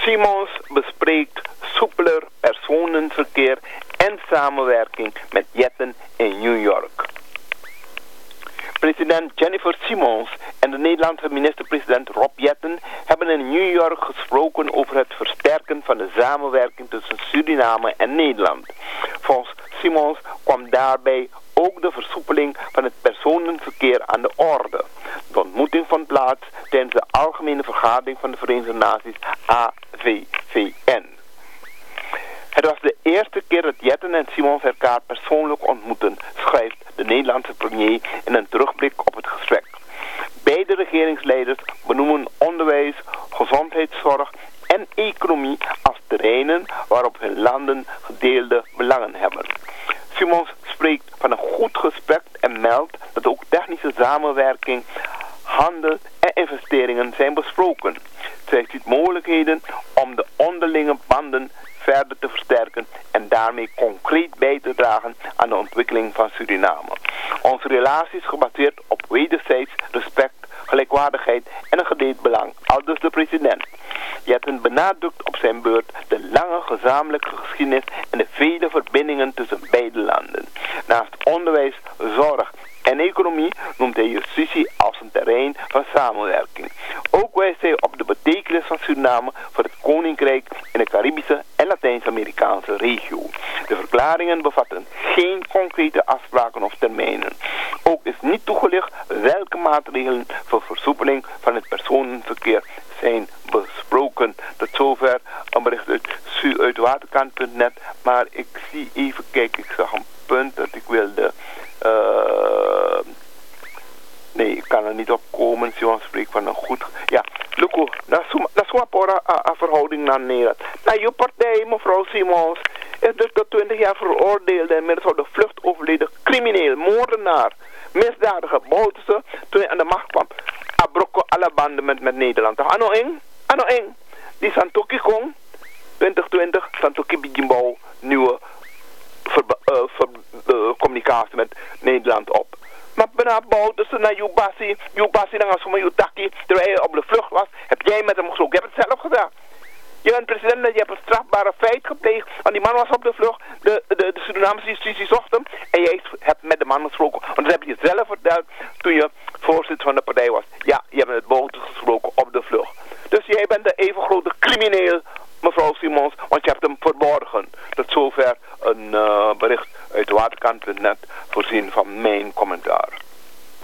Simons bespreekt soepeler personenverkeer en samenwerking met jetten in New York. President Jennifer Simons en de Nederlandse minister-president Rob Jetten hebben in New York gesproken over het versterken van de samenwerking tussen Suriname en Nederland. Volgens Simons kwam daarbij ook de versoepeling van het personenverkeer aan de orde. De ontmoeting vond plaats tijdens de Algemene Vergadering van de Verenigde Naties AVVN. Het was de eerste keer dat Jetten en Simons elkaar persoonlijk ontmoeten, schrijft de Nederlandse premier in een terugblik op het gesprek. Beide regeringsleiders benoemen onderwijs, gezondheidszorg en economie als terreinen waarop hun landen gedeelde belangen hebben. Simons spreekt van een goed gesprek en meldt dat ook technische samenwerking, handel en investeringen zijn besproken. Zij ziet mogelijkheden om de onderlinge banden verder te versterken en daarmee concreet bij te dragen aan de ontwikkeling van Suriname. Onze relatie is gebaseerd op wederzijds respect, gelijkwaardigheid en een gedeeld belang, aldus de president. Jetten benadrukt op zijn beurt de lange gezamenlijke geschiedenis en de vele verbindingen tussen beide landen. Naast onderwijs, zorg en economie noemt hij justitie als een terrein van samenwerking. Ook wijst hij op de betekenis van Suriname voor het Koninkrijk in de Caribische en Latijns-Amerikaanse regio. De verklaringen bevatten geen concrete afspraken of termijnen. Ook is niet toegelicht welke maatregelen voor versoepeling van het personenverkeer zijn besproken. Tot zover een bericht uit waterkant.net. Maar ik zie even kijken, ik zag een punt dat ik wilde... nee, ik kan er niet op komen. Sion spreekt van een goed... Ja, Luco, dat is een verhouding naar Nederland. Nou, je partij, mevrouw Simons, is dus tot 20 jaar veroordeeld en inmiddels voor de vlucht overleden crimineel, moordenaar, misdadiger, Bouterse, toen hij aan de macht kwam. Abroko alle banden met Nederland. Ano eng, die Santoki Kong, 2020, Santoki Bijimbouw, nieuwe communicatie met Nederland op. Maar bijna Bouterse naar Jubasi dan als je taki, terwijl hij op de vlucht was, heb jij met hem gesproken. Je hebt het zelf gedaan. Je bent president, je hebt een strafbare feit gepleegd, want die man was op de vlucht, de Surinamese justitie zocht hem en jij hebt met de man gesproken. Want dat heb je zelf verteld toen je voorzitter van de partij was. Ja, je hebt met Bouterse gesproken op de vlucht. Dus jij bent de even grote crimineel, mevrouw Simons, want je hebt hem verborgen. Tot zover een bericht uit waterkant.net voorzien van mijn commentaar.